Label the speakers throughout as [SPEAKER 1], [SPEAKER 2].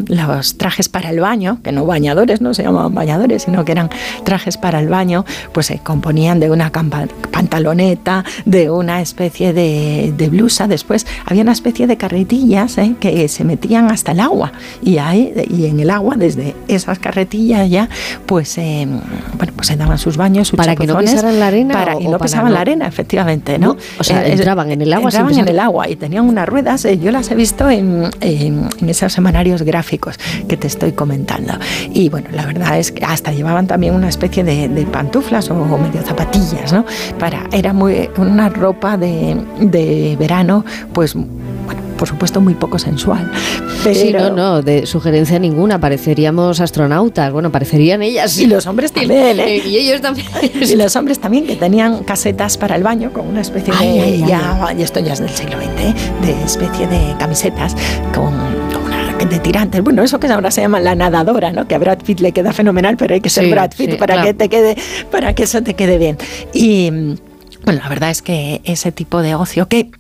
[SPEAKER 1] los trajes para el baño, que no bañadores, no se llamaban bañadores, sino que eran trajes para el baño, pues se componían de una pantaloneta, de una especie de blusa. Después había una especie de carretillas que se metían hasta el agua, y en el agua, desde esas carretillas ya, pues se daban sus baños, sus
[SPEAKER 2] para que no pisaran la arena,
[SPEAKER 1] y no pisaban la arena, efectivamente, ¿no?
[SPEAKER 2] O sea, entraban en el agua.
[SPEAKER 1] Entraban en el agua y tenían unas ruedas. Yo las he visto en esos semanarios gráficos que te estoy comentando. Y bueno, la verdad es que hasta llevaban también una especie de pantuflas o medio zapatillas, ¿no? Era una ropa de verano, pues bueno, por supuesto muy poco sensual. Pero...
[SPEAKER 2] Sí, no, de sugerencia ninguna, pareceríamos astronautas, bueno, parecerían ellas.
[SPEAKER 1] Y los hombres también,
[SPEAKER 2] Y ellos también.
[SPEAKER 1] Y los hombres también, que tenían casetas para el baño con una especie y esto ya es del siglo XX, de especie de camisetas de tirantes. Bueno, eso que ahora se llama la nadadora, ¿no? Que a Brad Pitt le queda fenomenal, pero hay que ser Brad Pitt para que eso te quede bien. Y bueno, la verdad es que ese tipo de ocio que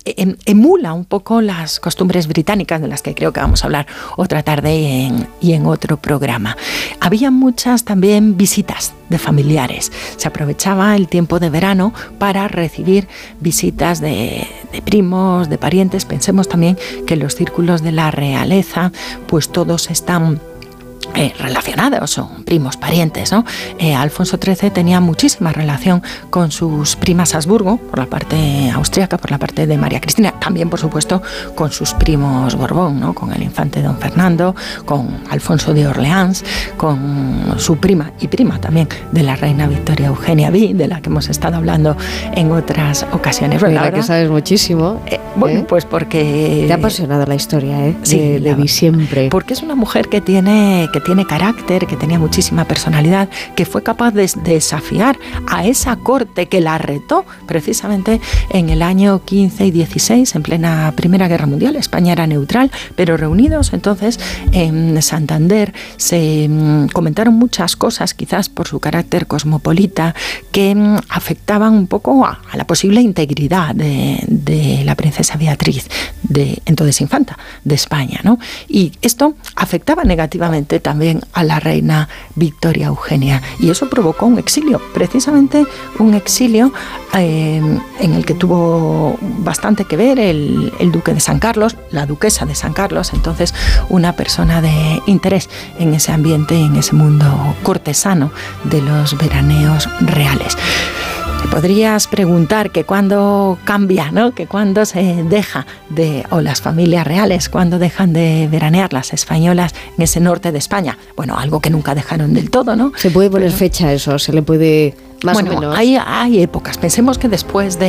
[SPEAKER 1] emula un poco las costumbres británicas, de las que creo que vamos a hablar otra tarde y en otro programa. Había muchas también visitas de familiares. Se aprovechaba el tiempo de verano para recibir visitas de primos, de parientes. Pensemos también que en los círculos de la realeza, pues todos están relacionados, son primos, parientes, ¿no? Alfonso XIII tenía muchísima relación con sus primas Habsburgo, por la parte austríaca, por la parte de María Cristina, también por supuesto con sus primos Borbón, ¿no? Con el infante don Fernando, con Alfonso de Orleans, con su prima y prima también de la reina Victoria Eugenia B, de la que hemos estado hablando en otras ocasiones.
[SPEAKER 2] Bueno, la que sabes muchísimo.
[SPEAKER 1] Bueno, pues porque...
[SPEAKER 2] Te ha apasionado la historia,
[SPEAKER 1] Sí,
[SPEAKER 2] de mí siempre.
[SPEAKER 1] Porque es una mujer que tiene carácter, que tenía muchísima personalidad, que fue capaz de desafiar a esa corte que la retó precisamente en el año 15 y 16, en plena Primera Guerra Mundial. España era neutral, pero reunidos entonces en Santander se comentaron muchas cosas, quizás por su carácter cosmopolita, que afectaban un poco a la posible integridad de la princesa Beatriz, entonces infanta de España, ¿no? Y esto afectaba negativamente también a la reina Victoria Eugenia, y eso provocó un exilio, precisamente un exilio en el que tuvo bastante que ver el duque de San Carlos, la duquesa de San Carlos, entonces una persona de interés en ese ambiente, en ese mundo cortesano de los veraneos reales. Te podrías preguntar que cuándo cambia, ¿no? Que cuándo se deja o las familias reales, cuándo dejan de veranear las españolas en ese norte de España. Bueno, algo que nunca dejaron del todo, ¿no?
[SPEAKER 2] ¿Se puede poner fecha a eso? ¿Se le puede más o menos?
[SPEAKER 1] Hay épocas. Pensemos que después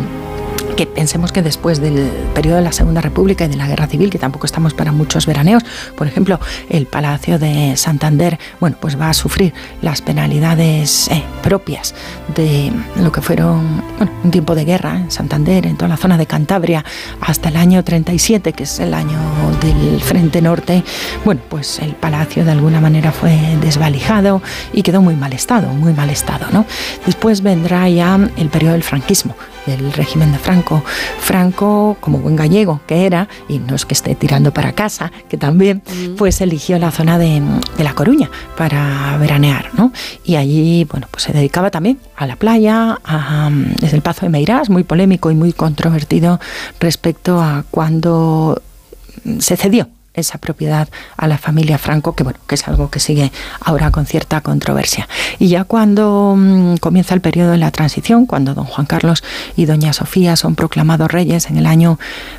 [SPEAKER 1] del periodo de la Segunda República y de la Guerra Civil, que tampoco estamos para muchos veraneos, por ejemplo, el Palacio de Santander, bueno, pues va a sufrir las penalidades propias de lo que fueron un tiempo de guerra en Santander, en toda la zona de Cantabria, hasta el año 37, que es el año del Frente Norte. Bueno, pues el palacio de alguna manera fue desvalijado y quedó muy mal estado, ¿no? Después vendrá ya el periodo del franquismo, del régimen de Franco. Franco, como buen gallego que era, y no es que esté tirando para casa, que también, pues eligió la zona de La Coruña para veranear, ¿no? Y allí, bueno, pues se dedicaba también a la playa, desde el Pazo de Meirás, muy polémico y muy controvertido respecto a cuando se cedió esa propiedad a la familia Franco, que bueno, que es algo que sigue ahora con cierta controversia. Y ya cuando comienza el periodo de la transición, cuando don Juan Carlos y doña Sofía son proclamados reyes en el año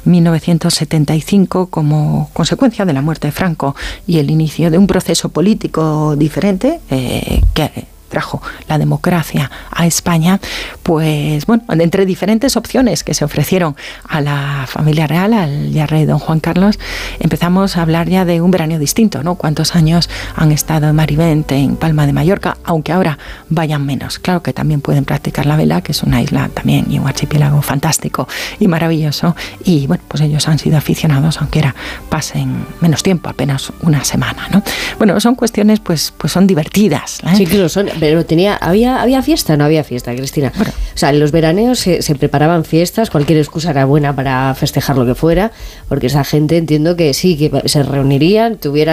[SPEAKER 1] 1975 como consecuencia de la muerte de Franco y el inicio de un proceso político diferente que trajo la democracia a España, pues bueno, entre diferentes opciones que se ofrecieron a la familia real, al ya rey don Juan Carlos, empezamos a hablar ya de un veraneo distinto, ¿no? ¿Cuántos años han estado en Marivent, en Palma de Mallorca? Aunque ahora vayan menos. Claro que también pueden practicar la vela, que es una isla también y un archipiélago fantástico y maravilloso, y bueno, pues ellos han sido aficionados, aunque ahora pasen menos tiempo, apenas una semana, ¿no? Bueno, son cuestiones pues son divertidas, ¿eh?
[SPEAKER 2] Sí que lo son. Pero ¿había fiesta o no había fiesta, Cristina? Bueno, o sea, en los veraneos se preparaban fiestas, cualquier excusa era buena para festejar lo que fuera, porque esa gente entiendo que sí, que se reunirían, tuvieran